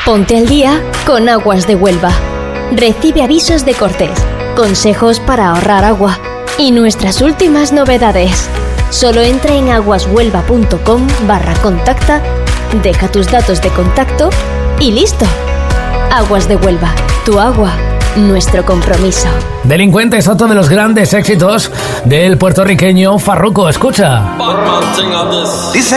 Ponte al día con Aguas de Huelva. Recibe avisos de cortes, consejos para ahorrar agua y nuestras últimas novedades. Solo entra en aguashuelva.com/contacta, deja tus datos de contacto y listo. Aguas de Huelva, tu agua, nuestro compromiso. Delincuente es otro de los grandes éxitos del puertorriqueño Farruko. Escucha. Dice